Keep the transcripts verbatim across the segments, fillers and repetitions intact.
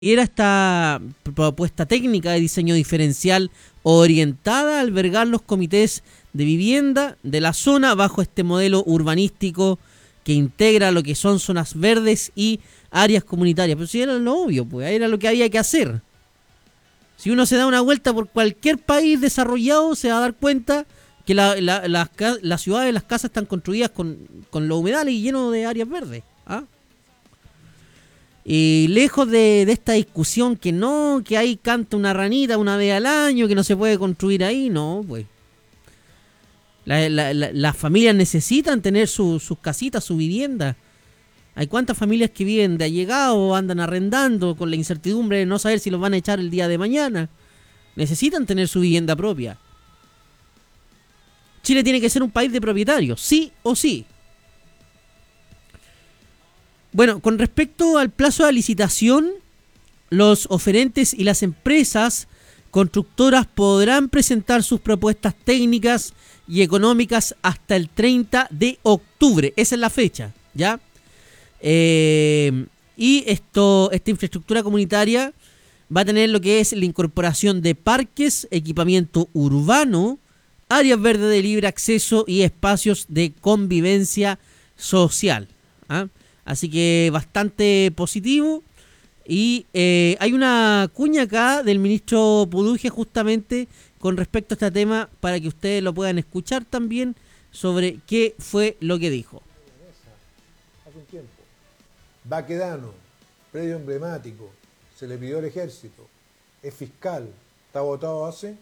Era esta propuesta técnica de diseño diferencial orientada a albergar los comités de vivienda de la zona bajo este modelo urbanístico que integra lo que son zonas verdes y áreas comunitarias. Pero si era lo obvio, pues era lo que había que hacer. Si uno se da una vuelta por cualquier país desarrollado, se va a dar cuenta que la, la, las, las ciudades, las casas están construidas con, con los humedales y llenos de áreas verdes. ¿Ah? Y lejos de, de esta discusión que no, que ahí canta una ranita una vez al año, que no se puede construir ahí, no, pues. La, la, la, las familias necesitan tener su, sus casitas, su vivienda. Hay cuántas familias que viven de allegado o andan arrendando con la incertidumbre de no saber si los van a echar el día de mañana. Necesitan tener su vivienda propia. Chile tiene que ser un país de propietarios, sí o sí. Bueno, con respecto al plazo de licitación, los oferentes y las empresas constructoras podrán presentar sus propuestas técnicas y económicas hasta el treinta de octubre. Esa es la fecha, ¿ya? Eh, y esto, esta infraestructura comunitaria va a tener lo que es la incorporación de parques, equipamiento urbano, áreas verdes de libre acceso y espacios de convivencia social. ¿Ah? Así que bastante positivo. Y eh, hay una cuña acá del ministro Puduje justamente con respecto a este tema para que ustedes lo puedan escuchar también sobre qué fue lo que dijo. Hace un tiempo. Baquedano, predio emblemático, se le pidió al ejército, es fiscal, está votado hace...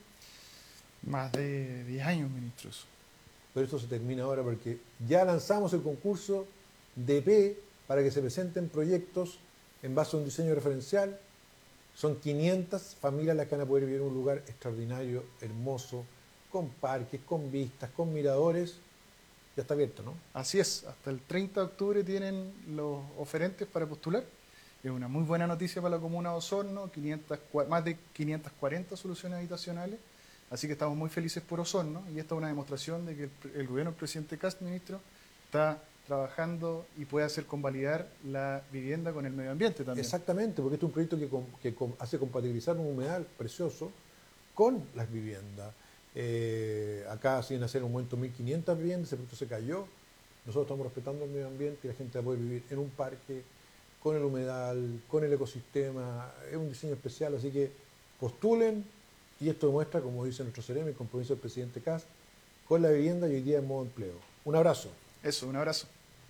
Más de diez años, ministros. Pero esto se termina ahora porque ya lanzamos el concurso D P para que se presenten proyectos en base a un diseño referencial. Son quinientas familias las que van a poder vivir en un lugar extraordinario, hermoso, con parques, con vistas, con miradores. Ya está abierto, ¿no? Así es, hasta el treinta de octubre tienen los oferentes para postular. Es una muy buena noticia para la comuna de Osorno, quinientas, más de quinientas cuarenta soluciones habitacionales. Así que estamos muy felices por Osorno y esta es una demostración de que el, el gobierno del presidente Kast, ministro, está trabajando y puede hacer convalidar la vivienda con el medio ambiente también. Exactamente, porque este es un proyecto que, que hace compatibilizar un humedal precioso con las viviendas. Eh, acá sin hacer un momento mil quinientas viviendas, ese proyecto se cayó. Nosotros estamos respetando el medio ambiente y la gente va a poder vivir en un parque, con el humedal, con el ecosistema. Es un diseño especial, así que postulen. Y esto demuestra, como dice nuestro C E R E M, el compromiso del presidente Kast con la vivienda y hoy día en modo empleo. Un abrazo. Eso, un abrazo.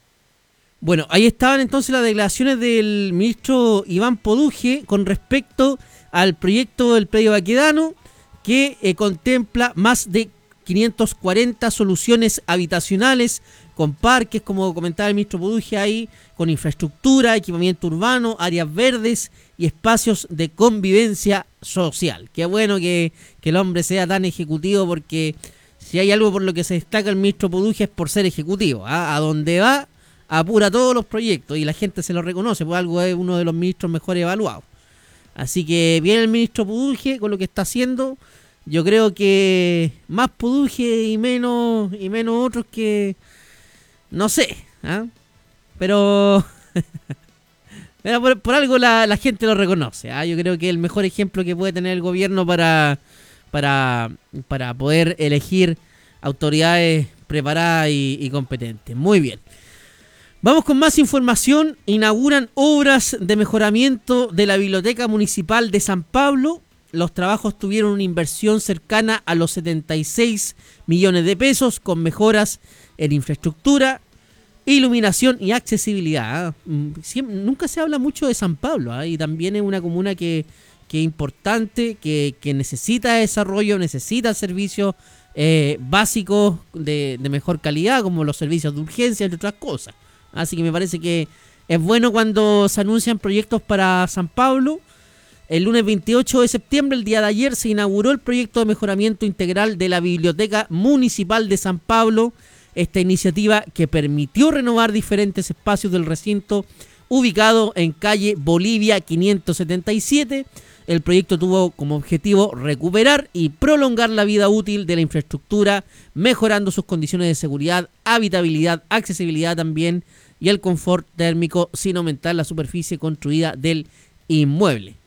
Bueno, ahí estaban entonces las declaraciones del ministro Iván Poduje con respecto al proyecto del predio Baquedano, que eh, contempla más de quinientas cuarenta soluciones habitacionales con parques, como comentaba el ministro Poduje ahí, con infraestructura, equipamiento urbano, áreas verdes y espacios de convivencia social. Qué bueno que, que el hombre sea tan ejecutivo, porque si hay algo por lo que se destaca el ministro Poduje es por ser ejecutivo. ¿Ah? A donde va, apura todos los proyectos y la gente se lo reconoce, por algo es uno de los ministros mejor evaluados. Así que bien el ministro Poduje con lo que está haciendo. Yo creo que más Poduje y menos, y menos otros que... No sé, ¿eh? pero, pero por, por algo la, la gente lo reconoce. ¿eh? Yo creo que es el mejor ejemplo que puede tener el gobierno para, para, para poder elegir autoridades preparadas y, y competentes. Muy bien. Vamos con más información. Inauguran obras de mejoramiento de la Biblioteca Municipal de San Pablo. Los trabajos tuvieron una inversión cercana a los setenta y seis millones de pesos con mejoras en infraestructura, iluminación y accesibilidad. ¿eh? Siempre, nunca se habla mucho de San Pablo, ¿eh? Y también es una comuna que, que es importante, que, que necesita desarrollo, necesita servicios eh, básicos de, de mejor calidad, como los servicios de urgencia, entre otras cosas. Así que me parece que es bueno cuando se anuncian proyectos para San Pablo. El lunes veintiocho de septiembre, el día de ayer, se inauguró el proyecto de mejoramiento integral de la Biblioteca Municipal de San Pablo. Esta iniciativa que permitió renovar diferentes espacios del recinto ubicado en calle Bolivia quinientos setenta y siete. El proyecto tuvo como objetivo recuperar y prolongar la vida útil de la infraestructura, mejorando sus condiciones de seguridad, habitabilidad, accesibilidad también y el confort térmico, sin aumentar la superficie construida del inmueble.